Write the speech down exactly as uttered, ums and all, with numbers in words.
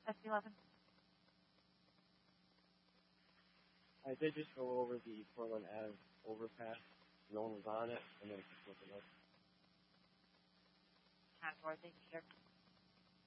S eleven. I did just go over the Portland Ave overpass. No one was on it, and then it just looked up. Time for it. Thank you, sir.